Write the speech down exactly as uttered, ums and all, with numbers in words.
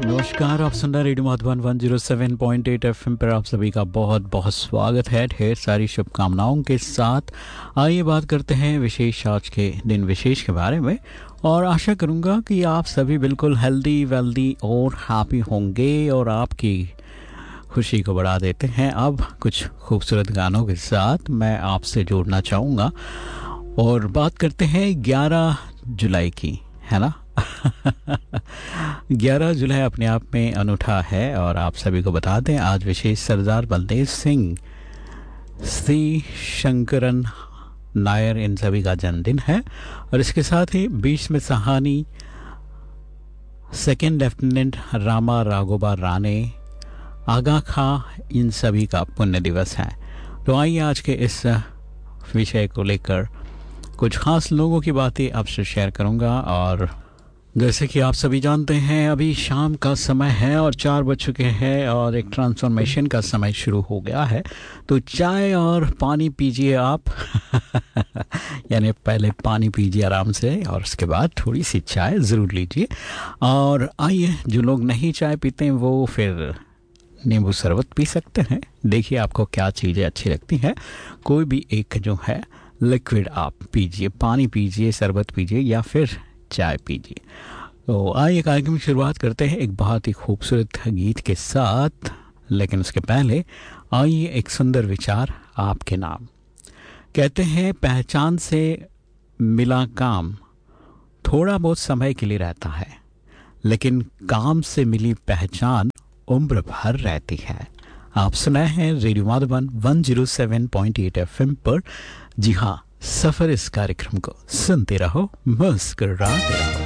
नमस्कार, आप सुन रहे radio Madhuban one zero seven point eight FM पर आप सभी का बहुत बहुत स्वागत है। ढेर सारी शुभकामनाओं के साथ आइए बात करते हैं विशेष आज के दिन विशेष के बारे में, और आशा करूंगा कि आप सभी बिल्कुल हेल्दी वेल्दी और हैप्पी होंगे और आपकी खुशी को बढ़ा देते हैं। अब कुछ खूबसूरत गानों के साथ मैं आपसे जोड़ना चाहूँगा और बात करते हैं ग्यारह जुलाई की, है ना। ग्यारह जुलाई अपने आप में अनूठा है और आप सभी को बता दें आज विशेष सरदार बलदेव सिंह, सी शंकरन नायर, इन सभी का जन्मदिन है। और इसके साथ ही बीच में सहानी, सेकेंड लेफ्टिनेंट रामा राघोबा राणे, आगा खां, इन सभी का पुण्य दिवस है। तो आइए आज के इस विषय को लेकर कुछ खास लोगों की बातें आपसे शेयर करूंगा। और जैसे कि आप सभी जानते हैं अभी शाम का समय है और चार बज चुके हैं और एक ट्रांसफॉर्मेशन का समय शुरू हो गया है। तो चाय और पानी पीजिए आप यानी पहले पानी पीजिए आराम से और उसके बाद थोड़ी सी चाय ज़रूर लीजिए। और आइए, जो लोग नहीं चाय पीते हैं वो फिर नींबू शरबत पी सकते हैं। देखिए आपको क्या चीज़ें अच्छी लगती हैं, कोई भी एक जो है लिक्विड आप पीजिए, पानी पीजिए, शरबत पीजिए या फिर चाय पीजिए। तो आइए कार्यक्रम की शुरुआत करते हैं एक बहुत ही खूबसूरत गीत के साथ, लेकिन उसके पहले आइए एक सुंदर विचार आपके नाम। कहते हैं पहचान से मिला काम थोड़ा बहुत समय के लिए रहता है, लेकिन काम से मिली पहचान उम्र भर रहती है। आप सुनाए हैं radio Madhuban one zero seven point eight FM पर। जी हाँ, सफर इस कार्यक्रम को सुनते रहो, मुस्कुराते रहो।